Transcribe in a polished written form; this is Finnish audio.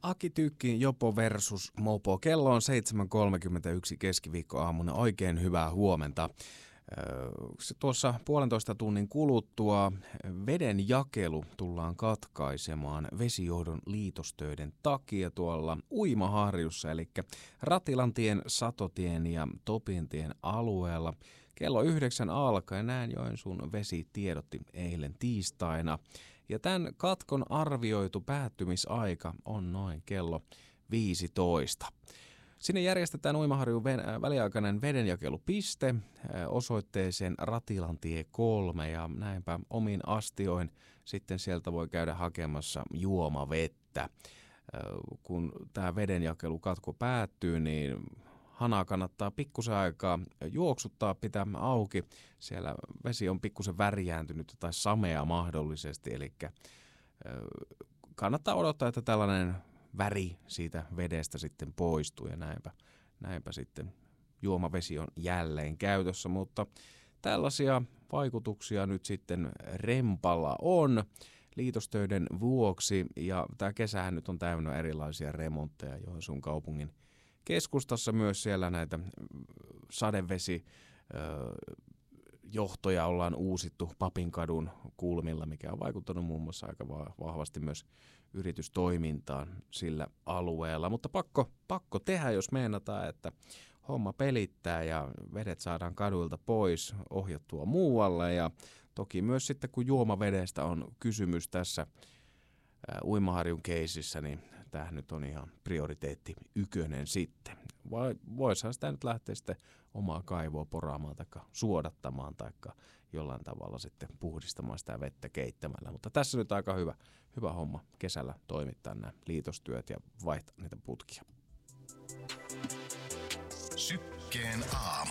Aki Tykki, Jopo versus Mopo. Kello on 7.31 keskiviikkoaamuna. Oikein hyvää huomenta. Tuossa 1,5 tunnin kuluttua veden jakelu tullaan katkaisemaan vesijohdon liitostöiden takia tuolla Uimaharjussa, eli Ratilantien, Satotien ja Topintien alueella. Kello 9 alkaen näin Joensuun vesi tiedotti eilen tiistaina. Ja tämän katkon arvioitu päättymisaika on noin kello 15. Sinne järjestetään Uimaharjun väliaikainen vedenjakelupiste osoitteeseen Ratilantie 3 ja näinpä omin astioin sitten sieltä voi käydä hakemassa juomavettä. Kun tämä vedenjakelukatko päättyy, niin hanaa kannattaa pikkusen aikaa juoksuttaa, pitää auki. Siellä vesi on pikkusen värjääntynyt tai samea mahdollisesti, eli kannattaa odottaa, että tällainen väri siitä vedestä sitten poistuu ja näinpä sitten juomavesi on jälleen käytössä, mutta tällaisia vaikutuksia nyt sitten rempalla on liitostöiden vuoksi ja tämä kesähän nyt on täynnä erilaisia remontteja Joensuun kaupungin keskustassa myös siellä näitä sadevesijohtoja ollaan uusittu Papinkadun kulmilla, mikä on vaikuttanut muun muassa aika vahvasti myös yritystoimintaan sillä alueella. Mutta pakko tehdä, jos meinataan, että homma pelittää ja vedet saadaan kaduilta pois ohjattua muualle. Ja toki myös sitten, kun juomavedestä on kysymys tässä Uimaharjun keisissä, niin tämä nyt on ihan prioriteetti ykkönen sitten. Vai voisihan sitä nyt lähteä sitten omaa kaivoa poraamaan tai suodattamaan tai jollain tavalla sitten puhdistamaan sitä vettä keittämällä. Mutta tässä nyt aika hyvä homma kesällä toimittaa nämä liitostyöt ja vaihtaa niitä putkia. Sykkeen aamu.